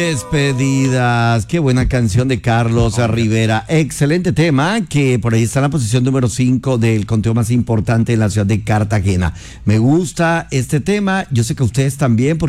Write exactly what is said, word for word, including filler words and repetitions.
Despedidas, qué buena canción de Carlos Rivera, excelente tema que por ahí está en la posición número cinco del conteo más importante en la ciudad de Cartagena. Me gusta este tema, yo sé que ustedes también. Porque